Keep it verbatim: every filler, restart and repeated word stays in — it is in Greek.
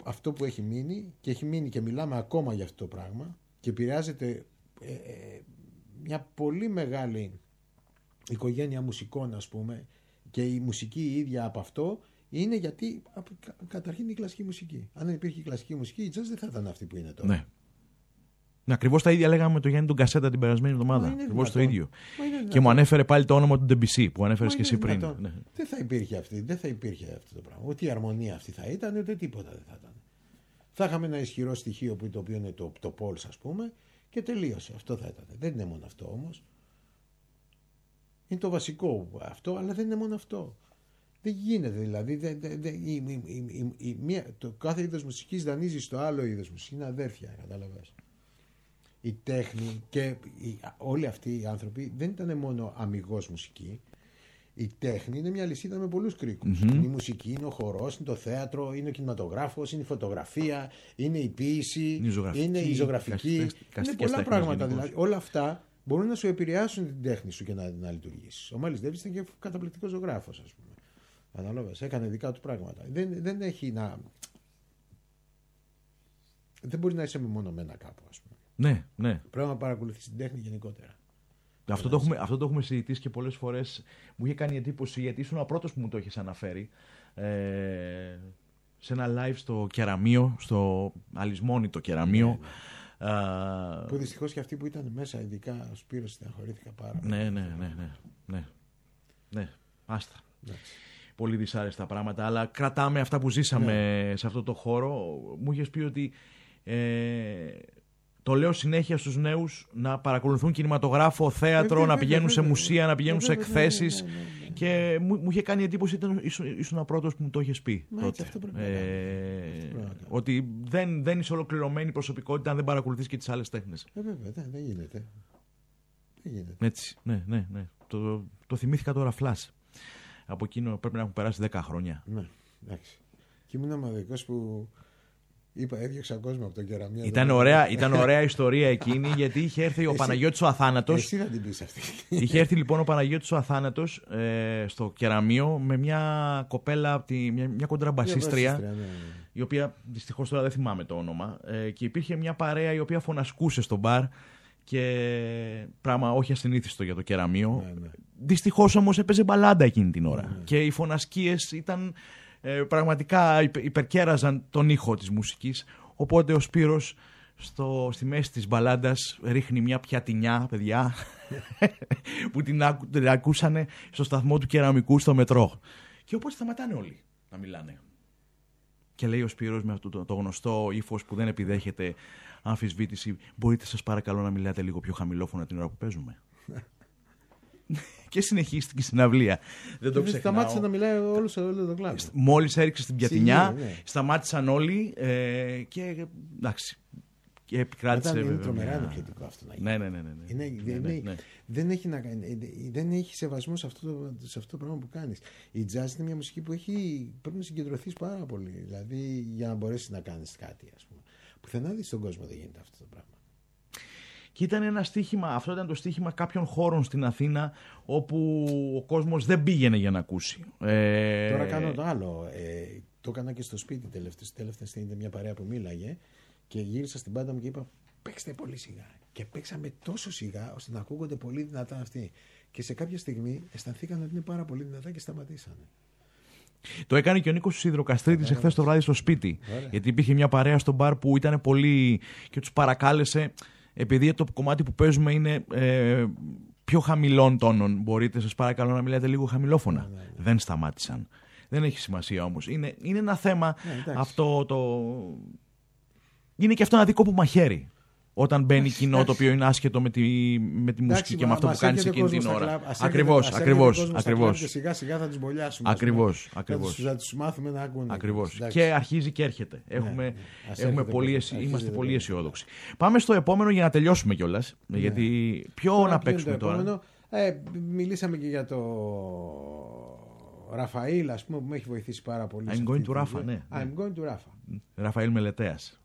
αυτό που έχει μείνει και έχει μείνει και μιλάμε ακόμα για αυτό το πράγμα και επηρεάζεται ε, ε, μια πολύ μεγάλη οικογένεια μουσικών, ας πούμε, και η μουσική η ίδια από αυτό είναι γιατί καταρχήν η κλασική μουσική. Αν δεν υπήρχε η κλασική μουσική, η jazz δεν θα ήταν αυτή που είναι τώρα. Ναι. Ναι, ακριβώς τα ίδια λέγαμε με τον Γιάννη τον Κασέτα την περασμένη εβδομάδα. Ακριβώς το ίδιο. Και μου ανέφερε πάλι το όνομα του Ντεμπισί που ανέφερες και εσύ πριν. Ναι. Δεν θα υπήρχε αυτή, δεν θα υπήρχε αυτό το πράγμα. Ούτε η αρμονία αυτή θα ήταν, ούτε τίποτα δεν θα ήταν. Θα είχαμε ένα ισχυρό στοιχείο που το οποίο είναι το, το Pulse, ας πούμε, και τελείωσε. Αυτό θα ήταν. Δεν είναι μόνο αυτό όμως. Είναι το βασικό αυτό, αλλά δεν είναι μόνο αυτό. Δεν γίνεται δηλαδή. Δεν, δεν, δεν, η, η, η, η, μία, το κάθε είδος μουσικής δανείζει στο άλλο είδος μουσικής. Είναι αδέρφια, καταλαβαίνεις. Η τέχνη και οι, όλοι αυτοί οι άνθρωποι δεν ήταν μόνο αμιγώς μουσική. Η τέχνη είναι μια λυσίδα με πολλούς κρίκους. Mm-hmm. Είναι η μουσική, είναι ο χορός, είναι το θέατρο, είναι ο κινηματογράφος, είναι η φωτογραφία, είναι η ποίηση, είναι η ζωγραφική. Είναι πολλά πράγματα. Δηλαδή. Όλα αυτά μπορούν να σου επηρεάσουν την τέχνη σου και να, να λειτουργήσεις. Ο Μάιλς Ντέιβις ήταν και καταπληκτικός ζωγράφος, ας πούμε. Κατάλαβες, έκανε δικά του πράγματα. Δεν, δεν έχει να. Δεν μπορεί να είσαι μεμονωμένα κάπου, ας πούμε. Ναι, ναι. Πρέπει να παρακολουθείς την τέχνη γενικότερα. Αυτό το, έχουμε, αυτό το έχουμε συζητήσει και πολλές φορές. Μου είχε κάνει εντύπωση γιατί ήσουν ο πρώτος που μου το έχεις αναφέρει. Ε, σε ένα live στο Κεραμείο, στο αλυσμόνητο Κεραμείο. Ναι, ναι. Α, που δυστυχώς και αυτοί που ήταν μέσα, ειδικά ο Σπύρος, στεναχωρήθηκα πάρα πολύ. Ναι, ναι, ναι, ναι, ναι. Ναι, άστα. Ναι. Πολύ δυσάρεστα πράγματα, αλλά κρατάμε αυτά που ζήσαμε ναι. σε αυτό το χώρο. Μου είχες πει ότι ε, το λέω συνέχεια στους νέους να παρακολουθούν κινηματογράφο, θέατρο, ε, να πηγαίνουν σε μουσεία, να πηγαίνουν σε εκθέσεις. Ναι, ναι, ναι, ναι. Και μου, μου είχε κάνει εντύπωση, ήταν, ήσουν, ήσουν ο πρώτος που μου το είχες πει. Μα, τότε. Αυτό πρέπει ε, να ότι δεν, δεν είσαι ολοκληρωμένη προσωπικότητα αν δεν παρακολουθείς και τις άλλες τέχνες. Ε, βέβαια, δεν, δεν γίνεται. Δεν γίνεται. Έτσι, ναι, ναι, ναι. Το, το θυμήθηκα τώρα φλάς. Από εκείνο πρέπει να έχουν περάσει δέκα χρόνια. Ναι, εντάξει. Και ήμουν ομαδικός που είπα έδιωξα κόσμο από τον Κεραμείο. Ήταν ωραία, ήταν ωραία ιστορία εκείνη γιατί είχε έρθει ο εσύ, Παναγιώτης ο Αθάνατος. Εσύ θα την πεις αυτή. Είχε έρθει λοιπόν ο Παναγιώτης ο Αθάνατος ε, στο Κεραμείο με μια κοπέλα, μια, μια κοντραμπασίστρια, ναι, ναι. η οποία δυστυχώς τώρα δεν θυμάμαι το όνομα. Ε, και υπήρχε μια παρέα η οποία φωνασκούσε στο μπαρ. Και πράγμα όχι ασυνήθιστο για το Κεραμείο. Ναι, ναι. Δυστυχώς όμως έπαιζε μπαλάντα εκείνη την ώρα. Ναι, ναι. Και οι φωνασκίες ήταν ε, πραγματικά υπερκέραζαν τον ήχο της μουσικής. Οπότε ο Σπύρος στο, στη μέση της μπαλάντας ρίχνει μια πιατινιά, παιδιά, που την, άκου, την ακούσανε στο σταθμό του Κεραμικού στο μετρό. Και οπότε σταματάνε όλοι να μιλάνε. Και λέει ο Σπύρος με αυτό το, το γνωστό ύφος που δεν επιδέχεται αμφισβήτηση, μπορείτε σας παρακαλώ να μιλάτε λίγο πιο χαμηλόφωνα την ώρα που παίζουμε. Και συνεχίστηκε στην αυλία. Δεν το ξεχνάω. Σταμάτησε να μιλάει όλος όλο το κλάδο. Μόλις έριξε την πιατινιά, ναι. σταμάτησαν όλοι ε, και εντάξει. Και επικράτησε. Είναι τρομερά ενοχλητικό αυτό να γίνει. Ναι, ναι, ναι, ναι, ναι. Είναι, ναι, δεν, ναι, ναι. Δεν, έχει να, δεν έχει σεβασμό σε αυτό, το, σε αυτό το πράγμα που κάνεις. Η jazz είναι μια μουσική που έχει, πρέπει να συγκεντρωθείς πάρα πολύ. Δηλαδή για να μπορέσεις να κάνεις κάτι, ας πούμε. Πουθενά δεις στον κόσμο δεν γίνεται αυτό το πράγμα. Και ήταν ένα στοίχημα, αυτό ήταν το στοίχημα κάποιων χώρων στην Αθήνα όπου ο κόσμος δεν πήγαινε για να ακούσει. Ε... Τώρα κάνω το άλλο. Ε, το έκανα και στο σπίτι τελευταία. Τελευταία στιγμή ήταν μια παρέα που μίλαγε και γύρισα στην πάντα μου και είπα παίξτε πολύ σιγά. Και παίξαμε τόσο σιγά ώστε να ακούγονται πολύ δυνατά αυτοί. Και σε κάποια στιγμή αισθανθήκαν ότι είναι πάρα πολύ δυνατά και σταματήσανε. Το έκανε και ο Νίκος Σιδηροκαστρίτης εχθές το βράδυ στο σπίτι. Ωραία. Γιατί υπήρχε μια παρέα στο μπαρ που ήταν πολύ και τους παρακάλεσε, επειδή το κομμάτι που παίζουμε είναι ε, πιο χαμηλών τόνων. Μπορείτε, σας παρακαλώ, να μιλάτε λίγο χαμηλόφωνα. Ναι, ναι, ναι. Δεν σταμάτησαν. Δεν έχει σημασία όμως. Είναι, είναι ένα θέμα ναι, αυτό το. Είναι και αυτό ένα δικό που μαχαίρι. Όταν μπαίνει κοινό το οποίο είναι άσχετο με τη, με τη μουσική και με αυτό που κάνεις εκείνη την ώρα. Ακριβώς, ακριβώς. ακριβώς. Και σιγά σιγά θα τους μπολιάσουμε. Ακριβώς, ακριβώς. Θα τους μάθουμε να ακούνε. Ακριβώς. Και αρχίζει και έρχεται. Έχουμε, ναι, ναι. Έχουμε πολύ, είμαστε πολύ αισιόδοξοι. Πάμε στο επόμενο για να τελειώσουμε κιόλας. Ναι. Γιατί ποιο τώρα να παίξουμε τώρα. Επόμενο, ε, μιλήσαμε και για το Ραφαήλ, ας πούμε, που με έχει βοηθήσει πάρα πολύ. I'm going to Rafa, ναι. I'm going to Rafa. Ραφαήλ Μελετέας.